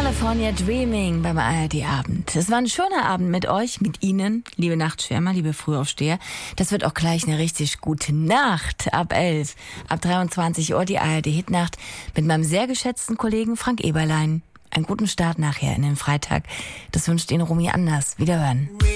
California Dreaming beim ARD-Abend. Es war ein schöner Abend mit euch, mit Ihnen, liebe Nachtschwärmer, liebe Frühaufsteher. Das wird auch gleich eine richtig gute Nacht. Ab 11, ab 23 Uhr die ARD-Hitnacht mit meinem sehr geschätzten Kollegen Frank Eberlein. Einen guten Start nachher in den Freitag. Das wünscht Ihnen Romy Anders. Wiederhören.